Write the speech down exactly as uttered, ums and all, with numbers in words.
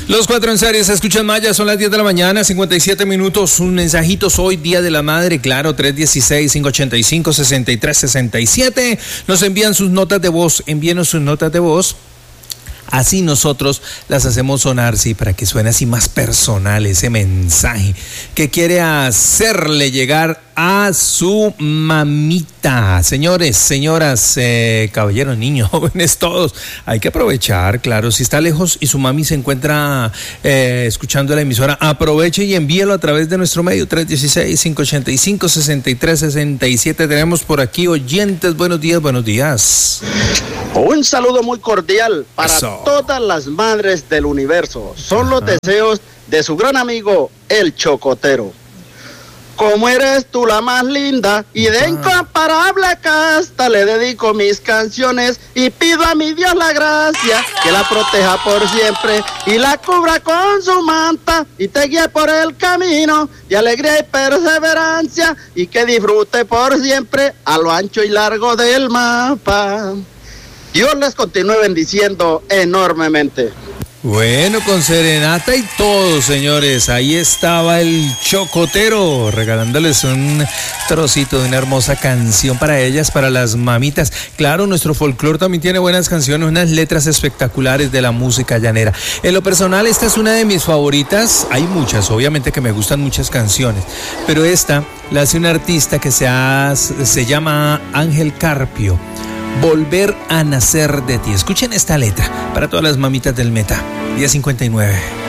Los cuatro en serie se escuchan Maya, son las diez de la mañana, cincuenta y siete minutos. Un mensajito, hoy Día de la Madre, claro, tres uno seis, cinco ocho cinco, seis tres seis siete. Nos envían sus notas de voz, envíenos sus notas de voz. Así nosotros las hacemos sonar, sí, para que suene así más personal ese mensaje que quiere hacerle llegar a su mamita. Señores, señoras, eh, caballeros, niños, jóvenes, todos, hay que aprovechar, claro, si está lejos y su mami se encuentra eh, escuchando la emisora, aproveche y envíelo a través de nuestro medio, tres uno seis, cinco ocho cinco, seis tres seis siete. Tenemos por aquí oyentes, buenos días, buenos días. Un saludo muy cordial para Eso. todas las madres del universo. Son los deseos de su gran amigo, el Chocotero. Como eres tú la más linda y de incomparable casta, le dedico mis canciones y pido a mi Dios la gracia que la proteja por siempre y la cubra con su manta y te guíe por el camino de alegría y perseverancia y que disfrute por siempre a lo ancho y largo del mapa. Dios les continúe bendiciendo enormemente. Bueno, con serenata y todo, señores, ahí estaba el Chocotero regalándoles un trocito de una hermosa canción para ellas, para las mamitas. Claro, nuestro folclore también tiene buenas canciones, unas letras espectaculares de la música llanera. En lo personal, esta es una de mis favoritas. Hay muchas, obviamente que me gustan muchas canciones, pero esta la hace un artista que se, ha, se llama Ángel Carpio. Volver a nacer de ti. Escuchen esta letra para todas las mamitas del Meta. Día cincuenta y nueve.